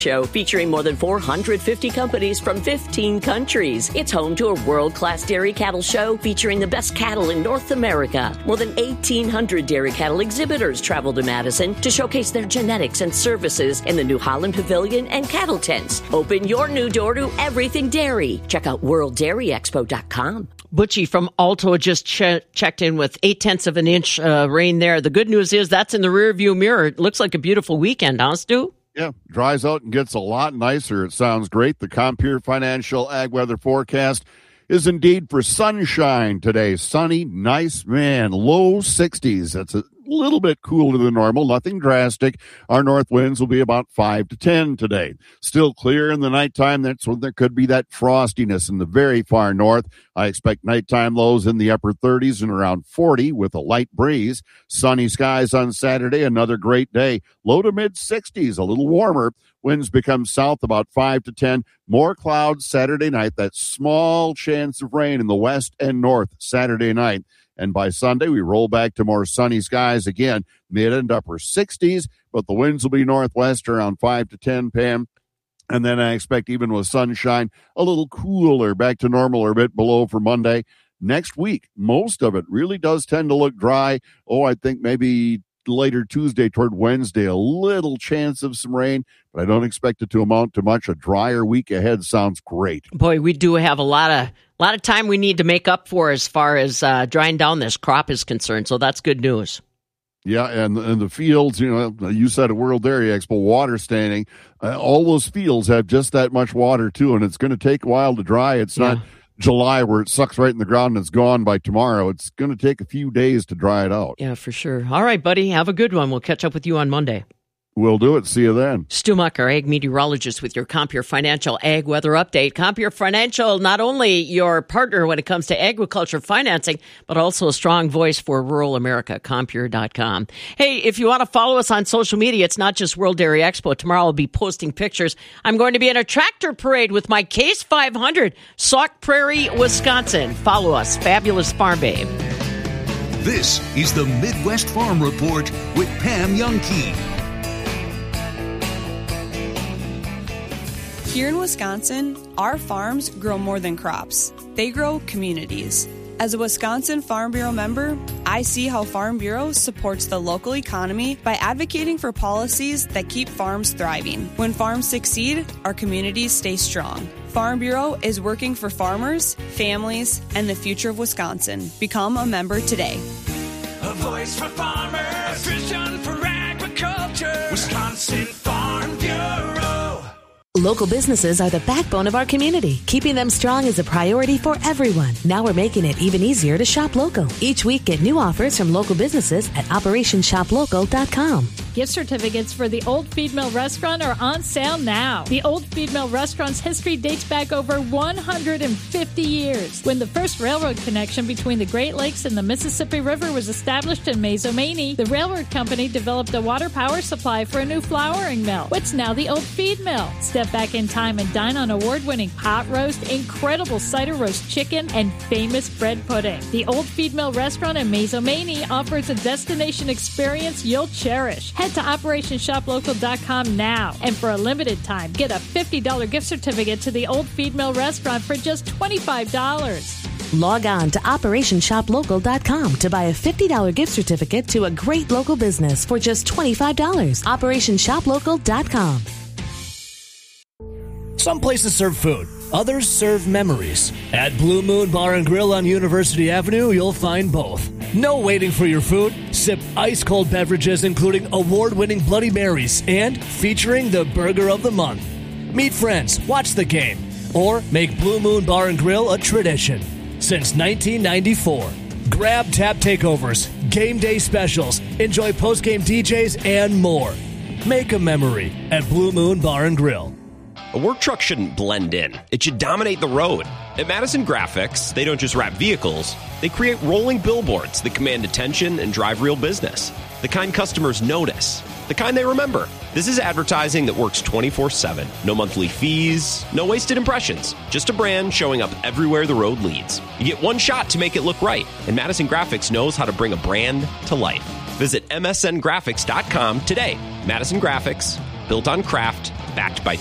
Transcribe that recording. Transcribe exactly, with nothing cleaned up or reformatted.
Show featuring more than four hundred fifty companies from fifteen countries. It's home to a world-class dairy cattle show featuring the best cattle in North America. More than eighteen hundred dairy cattle exhibitors travel to Madison to showcase their genetics and services in the New Holland Pavilion and cattle tents. Open your new door to everything dairy. Check out world dairy expo dot com. Butchie from Alto just che- checked in with eight-tenths of an inch uh, rain there. The good news is that's in the rearview mirror. It looks like a beautiful weekend, huh, Stu? Yeah, dries out and gets a lot nicer. It sounds great. The Compeer Financial Ag Weather Forecast is indeed for sunshine today. Sunny, nice, man, low sixties. That's a little bit cooler than normal, nothing drastic. Our north winds will be about five to ten today. Still clear in the nighttime. That's when there could be that frostiness in the very far north. I expect nighttime lows in the upper thirties and around forty with a light breeze. Sunny skies on Saturday, another great day. Low to mid sixties, a little warmer. Winds become south about five to ten. More clouds Saturday night. That small chance of rain in the west and north Saturday night. And by Sunday, we roll back to more sunny skies again, mid and upper sixties, but the winds will be northwest around five to ten, Pam. And then I expect even with sunshine, a little cooler, back to normal or a bit below for Monday. Next week, most of it really does tend to look dry. Oh, I think maybe later Tuesday toward Wednesday, a little chance of some rain, but I don't expect it to amount to much. A drier week ahead sounds great. Boy, we do have a lot of a lot of time we need to make up for as far as uh, drying down this crop is concerned, so that's good news. Yeah, and, and the fields, you know, you said at World Dairy Expo, water standing. Uh, all those fields have just that much water, too, and it's going to take a while to dry. It's yeah. not July where it sucks right in the ground and it's gone by tomorrow. It's going to take a few days to dry it out. Yeah, for sure. All right, buddy, have a good one. We'll catch up with you on Monday. We'll do it. See you then. Stu Muck, our ag meteorologist with your Compeer Financial Ag Weather Update. Compeer Financial, not only your partner when it comes to agriculture financing, but also a strong voice for rural America, Compeer dot com. Hey, if you want to follow us on social media, it's not just World Dairy Expo. Tomorrow I'll be posting pictures. I'm going to be in a tractor parade with my Case five hundred, Sauk Prairie, Wisconsin. Follow us, Fabulous Farm Babe. This is the Midwest Farm Report with Pam Youngkey. Here in Wisconsin, our farms grow more than crops. They grow communities. As a Wisconsin Farm Bureau member, I see how Farm Bureau supports the local economy by advocating for policies that keep farms thriving. When farms succeed, our communities stay strong. Farm Bureau is working for farmers, families, and the future of Wisconsin. Become a member today. A voice for farmers, a vision for agriculture. Wisconsin Farm Bureau. Local businesses are the backbone of our community. Keeping them strong is a priority for everyone. Now we're making it even easier to shop local. Each week, get new offers from local businesses at operation shop local dot com. Gift certificates for the Old Feed Mill Restaurant are on sale now. The Old Feed Mill Restaurant's history dates back over one hundred fifty years, when the first railroad connection between the Great Lakes and the Mississippi River was established in Mazomanie. The railroad company developed a water power supply for a new flouring mill, what's now the Old Feed Mill. Step back in time and dine on award-winning pot roast, incredible cider roast chicken, and famous bread pudding. The Old Feed Mill Restaurant in Mazomanie offers a destination experience you'll cherish. Head to operation shop local dot com now, and for a limited time, get a fifty dollars gift certificate to the Old Feed Mill Restaurant for just twenty-five dollars. Log on to operation shop local dot com to buy a fifty dollars gift certificate to a great local business for just twenty-five dollars. operation shop local dot com. Some places serve food, others serve memories. At Blue Moon Bar and Grill on University Avenue, you'll find both. No waiting for your food. Sip ice-cold beverages including award-winning Bloody Marys and featuring the Burger of the Month. Meet friends, watch the game, or make Blue Moon Bar and Grill a tradition. Since nineteen ninety-four. Grab tap takeovers, game day specials, enjoy post-game D Js, and more. Make a memory at Blue Moon Bar and Grill. A work truck shouldn't blend in. It should dominate the road. At Madison Graphics, they don't just wrap vehicles. They create rolling billboards that command attention and drive real business. The kind customers notice. The kind they remember. This is advertising that works twenty-four seven. No monthly fees, no wasted impressions. Just a brand showing up everywhere the road leads. You get one shot to make it look right. And Madison Graphics knows how to bring a brand to life. Visit M S N graphics dot com today. Madison Graphics, built on craft, backed by